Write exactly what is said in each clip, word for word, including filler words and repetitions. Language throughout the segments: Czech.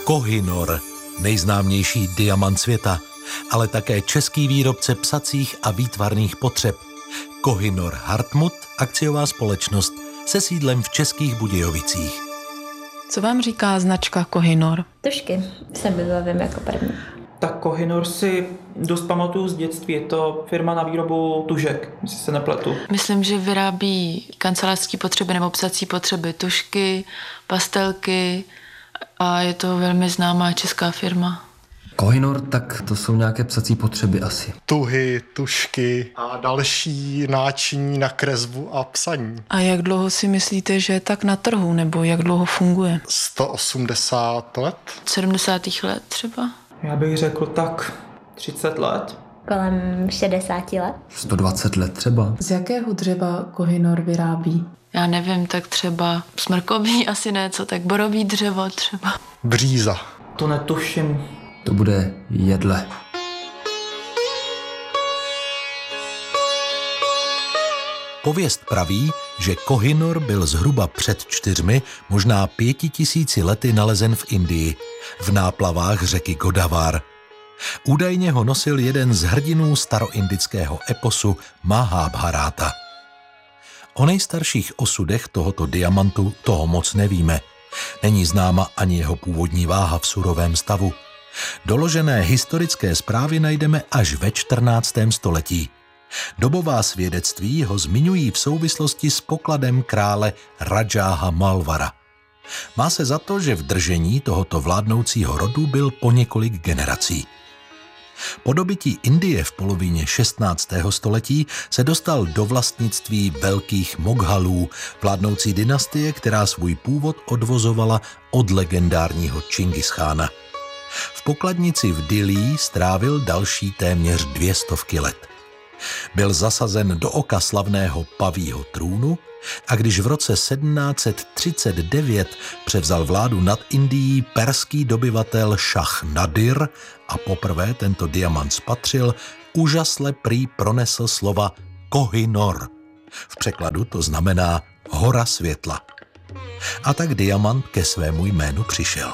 Kohinor, nejznámější diamant světa, ale také český výrobce psacích a výtvarných potřeb. Kohinor Hartmut, akciová společnost se sídlem v Českých Budějovicích. Co vám říká značka Kohinor? Tušky se vybavím jako první. Tak Kohinor si dost pamatuju z dětství. Je to firma na výrobu tužek, jestli se nepletu. Myslím, že vyrábí kancelářské potřeby nebo psací potřeby, tužky, pastelky a je to velmi známá česká firma. Kohinor, tak to jsou nějaké psací potřeby asi. Tuhy, tužky a další náčiní na kresbu a psaní. A jak dlouho si myslíte, že je tak na trhu, nebo jak dlouho funguje? sto osmdesát let. sedmdesátých let třeba? Já bych řekl tak třicet let. Kolem šedesáti let. sto dvacet let třeba. Z jakého dřeva Kohinor vyrábí? Já nevím, tak třeba smrkový, asi ne, co tak borový dřevo třeba. Bříza. To netuším. To bude jedle. Pověst praví, že Kohinor byl zhruba před čtyřmi, možná pěti tisíci lety nalezen v Indii, v náplavách řeky Godavar. Údajně ho nosil jeden z hrdinů staroindického eposu Mahabharata. O nejstarších osudech tohoto diamantu toho moc nevíme. Není známa ani jeho původní váha v surovém stavu. Doložené historické zprávy najdeme až ve čtrnáctém století. Dobová svědectví ho zmiňují v souvislosti s pokladem krále Rajáha Malvara. Má se za to, že v držení tohoto vládnoucího rodu byl po několik generací. Po dobytí Indie v polovině šestnáctého století se dostal do vlastnictví velkých Moghalů, vládnoucí dynastie, která svůj původ odvozovala od legendárního Čingischána. V pokladnici v Dillí strávil další téměř dvě stovky let. Byl zasazen do oka slavného pavího trůnu a když v roce sedmnáct set třicet devět převzal vládu nad Indií perský dobyvatel Šah Nadir a poprvé tento diamant spatřil, úžasle prý pronesl slova Kohinor. V překladu to znamená hora světla. A tak diamant ke svému jménu přišel.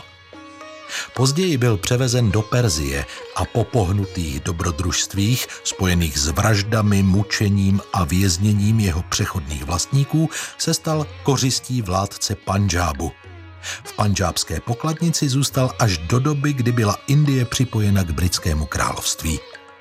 Později byl převezen do Perzie a po pohnutých dobrodružstvích spojených s vraždami, mučením a vězněním jeho přechodných vlastníků se stal kořistí vládce Pandžábu. V pandžábské pokladnici zůstal až do doby, kdy byla Indie připojena k britskému království.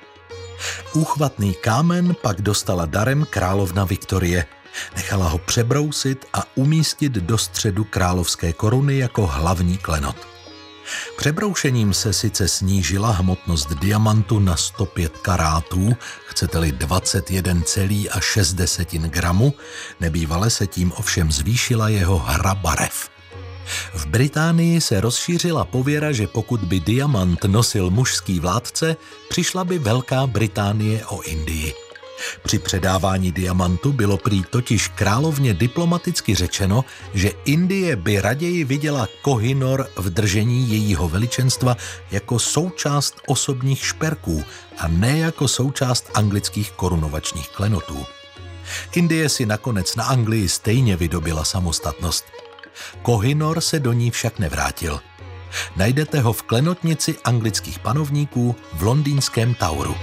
Úchvatný kámen pak dostala darem královna Viktorie. Nechala ho přebrousit a umístit do středu královské koruny jako hlavní klenot. Přebroušením se sice snížila hmotnost diamantu na sto pět karátů, chcete-li dvacet jedna celá šest gramu, nebývale se tím ovšem zvýšila jeho hra barev. V Británii se rozšířila pověra, že pokud by diamant nosil mužský vládce, přišla by Velká Británie o Indii. Při předávání diamantu bylo prý totiž královně diplomaticky řečeno, že Indie by raději viděla Kohinor v držení jejího veličenstva jako součást osobních šperků a ne jako součást anglických korunovačních klenotů. Indie si nakonec na Anglii stejně vydobila samostatnost. Kohinor se do ní však nevrátil. Najdete ho v klenotnici anglických panovníků v londýnském Toweru.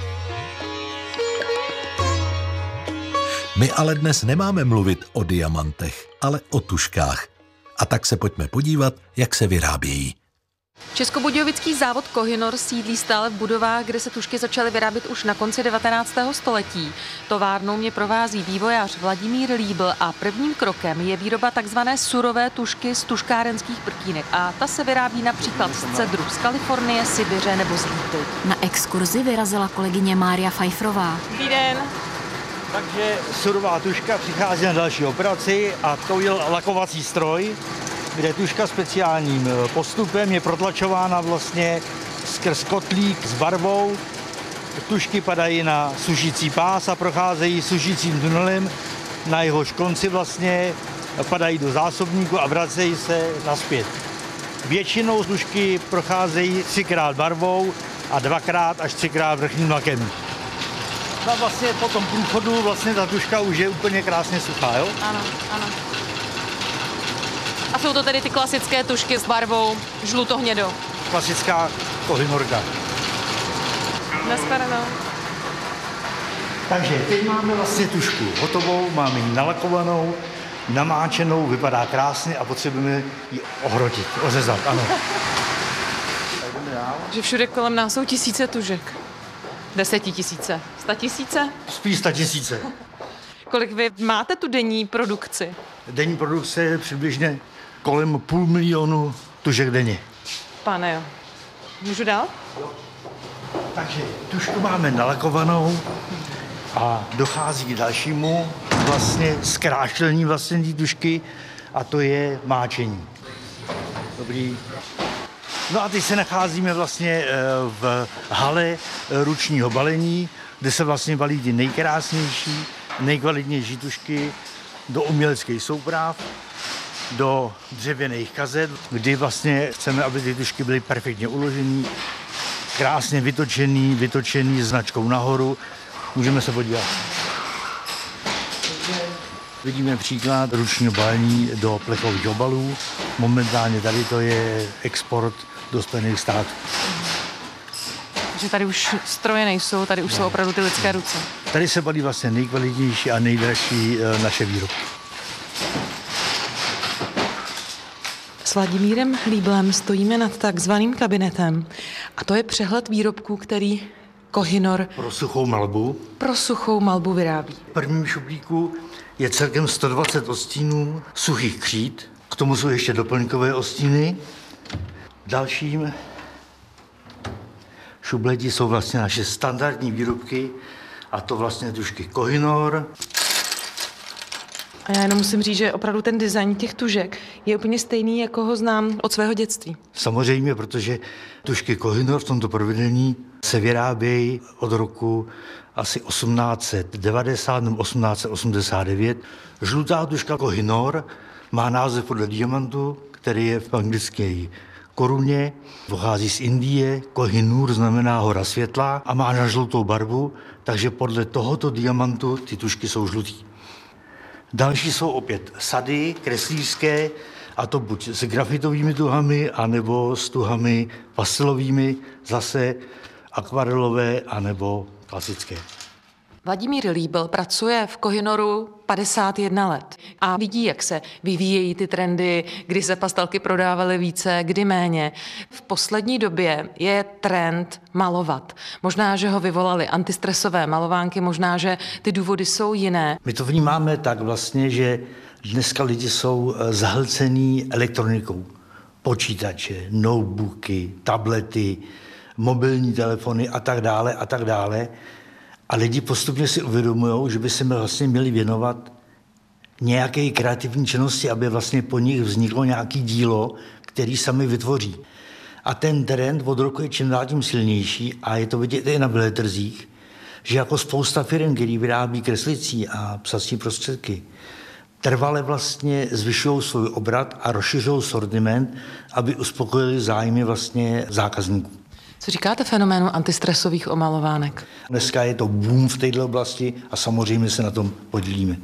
My ale dnes nemáme mluvit o diamantech, ale o tužkách. A tak se pojďme podívat, jak se vyrábějí. Českobudějovický závod Kohinor sídlí stále v budovách, kde se tužky začaly vyrábět už na konci devatenáctého století. Továrnou mě provází vývojář Vladimír Líbl a prvním krokem je výroba takzvané surové tužky z tužkárenských prkínek. A ta se vyrábí například z cedru z Kalifornie, Sibiře nebo z Lípy. Na exkurzi vyrazila kolegyně Mária Fajfrová. Dobrý den. Takže surová tužka přichází na další operaci a to je lakovací stroj, kde tužka speciálním postupem je protlačována vlastně skrz kotlík s barvou. Tužky padají na sušící pás a procházejí sušícím tunelem, na jehož konci vlastně padají do zásobníku a vracejí se nazpět. Většinou tužky procházejí třikrát barvou a dvakrát až třikrát vrchním lakem. A vlastně po tom průchodu vlastně ta tužka už je úplně krásně suchá, jo? Ano, ano. A jsou to tedy ty klasické tušky s barvou žluto-hnědou. Klasická Kohynorka. Naschledanou. Takže teď máme vlastně tušku hotovou, máme ji nalakovanou, namáčenou, vypadá krásně a potřebujeme ji ohrotit, ořezat, ano. Že všude kolem nás jsou tisíce tužek. Desetitisíce, sta tisíce? Spíš sta tisíce. Kolik vy máte tu denní produkci? Denní produkce je přibližně kolem půl milionu tužek denně. Pane jo. Můžu dál? Takže tušku máme nalakovanou a dochází k dalšímu vlastně zkrášlení vlastně té tušky a to je máčení. Dobrý. No a teď se nacházíme vlastně v hale ručního balení, kde se vlastně balí ty nejkrásnější, nejkvalitnější tušky do uměleckých souprav, do dřevěných kazet, kdy vlastně chceme, aby ty tušky byly perfektně uložený, krásně vytočený, vytočený značkou nahoru. Můžeme se podívat. Vidíme příklad ručního balení do plechových obalů. Momentálně tady to je export do Spojených států. Že tady už stroje nejsou, tady už jsou opravdu ty lidské ruce. Tady se balí vlastně nejkvalitnější a nejdražší naše výrobky. S Vladimírem Líblem stojíme nad takzvaným kabinetem a to je přehled výrobků, který Kohynor pro suchou malbu. pro suchou malbu vyrábí. V prvním šuplíku je celkem sto dvacet odstínů suchých křít, k tomu jsou ještě doplňkové odstíny. Dalším šupleti jsou vlastně naše standardní výrobky a to vlastně tužky Kohynor. A já jenom musím říct, že opravdu ten design těch tužek je úplně stejný, jako ho znám od svého dětství. Samozřejmě, protože tužky Kohynor v tomto provedení se vyrábějí od roku asi osmnáct set devadesát nebo osmnáct set osmdesát devět. Žlutá tužka Kohynor má název podle diamantu, který je v anglické koruně, pochází z Indie, Kohinoor znamená hora světla a má na žlutou barvu, takže podle tohoto diamantu ty tužky jsou žlutý. Další jsou opět sady kreslířské, a to buď s grafitovými tuhami, anebo s tuhami pastelovými, zase akvarelové, anebo klasické. Vladimír Líbl pracuje v Kohynoru padesát jedna let a vidí, jak se vyvíjejí ty trendy, kdy se pastelky prodávaly více, kdy méně. V poslední době je trend malovat. Možná, že ho vyvolaly antistresové malovánky, možná, že ty důvody jsou jiné. My to vnímáme tak vlastně, že dneska lidi jsou zahlcený elektronikou. Počítače, notebooky, tablety, mobilní telefony a tak dále a tak dále. A lidi postupně si uvědomují, že by se vlastně měli věnovat nějaké kreativní činnosti, aby vlastně po nich vzniklo nějaké dílo, který sami vytvoří. A ten trend od roku je čím dál tím silnější a je to vidět i na veletrzích, že jako spousta firm, který vyrábí kreslicí a psací prostředky, trvale vlastně zvyšují svůj obrat a rozšiřují sortiment, aby uspokojili zájmy vlastně zákazníků. Co říkáte fenoménu antistresových omalovánek? Dneska je to boom v této oblasti a samozřejmě se na tom podílíme.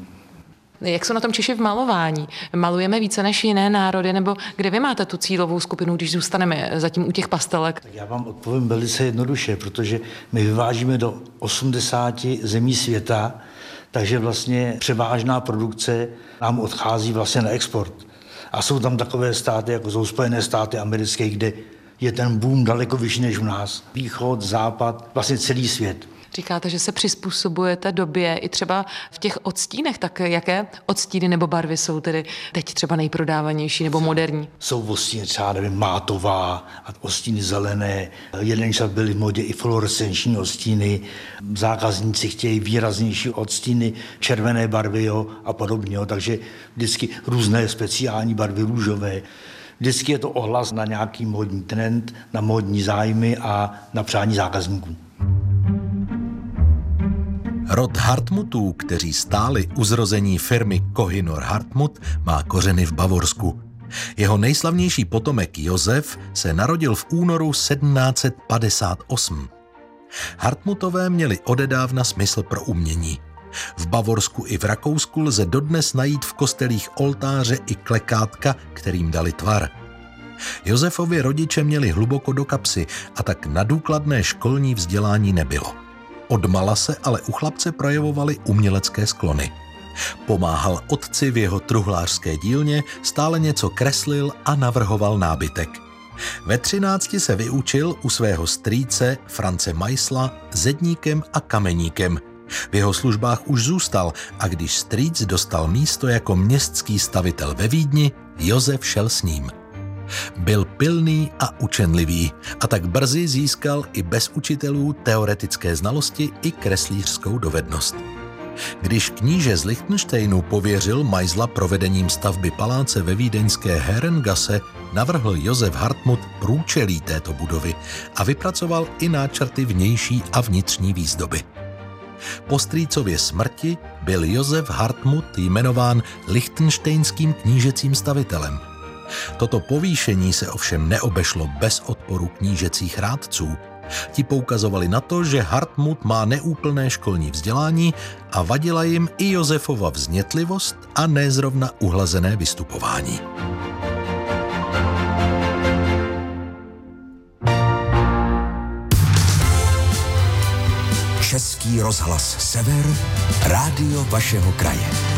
Jak jsou na tom Češi v malování? Malujeme více než jiné národy, nebo kde vy máte tu cílovou skupinu, když zůstaneme zatím u těch pastelek? Tak já vám odpovím velice jednoduše, protože my vyvážíme do osmdesáti zemí světa, takže vlastně převážná produkce nám odchází vlastně na export. A jsou tam takové státy, jako jsou Spojené státy americké, kde je ten boom daleko vyšší než u nás. Východ, západ, vlastně celý svět. Říkáte, že se přizpůsobujete době i třeba v těch odstínech, tak jaké odstíny nebo barvy jsou tedy teď třeba nejprodávanější nebo moderní? Jsou odstíny třeba, nevím, mátová a odstíny zelené. Jeden čas byly v modě i fluorescenční odstíny. Zákazníci chtějí výraznější odstíny, červené barvy jo, a podobně. Jo. Takže vždycky různé speciální barvy růžové. Vždycky je to ohlas na nějaký módní trend, na módní zájmy a na přání zákazníků. Rod Hartmutů, kteří stáli u zrození firmy Kohynor Hartmut, má kořeny v Bavorsku. Jeho nejslavnější potomek Josef se narodil v únoru sedmnáct set padesát osm. Hartmutové měli odedávna smysl pro umění. V Bavorsku i v Rakousku lze dodnes najít v kostelích oltáře i klekátka, kterým dali tvar. Josefovi rodiče měli hluboko do kapsy a tak na důkladné školní vzdělání nebylo. Odmala se ale u chlapce projevovaly umělecké sklony. Pomáhal otci v jeho truhlářské dílně, stále něco kreslil a navrhoval nábytek. Ve třinácti se vyučil u svého strýce France Meissla zedníkem a kameníkem. V jeho službách už zůstal a když strýc dostal místo jako městský stavitel ve Vídni, Josef šel s ním. Byl pilný a učenlivý a tak brzy získal i bez učitelů teoretické znalosti i kreslířskou dovednost. Když kníže z Lichtensteinu pověřil Meissla provedením stavby paláce ve vídeňské Herrengasse, navrhl Josef Hartmut průčelí této budovy a vypracoval i náčrty vnější a vnitřní výzdoby. Po strýcově smrti byl Josef Hartmut jmenován lichtenštejnským knížecím stavitelem. Toto povýšení se ovšem neobešlo bez odporu knížecích rádců. Ti poukazovali na to, že Hartmut má neúplné školní vzdělání a vadila jim i Josefova vznětlivost a nezrovna uhlazené vystupování. Český rozhlas Sever, rádio vašeho kraje.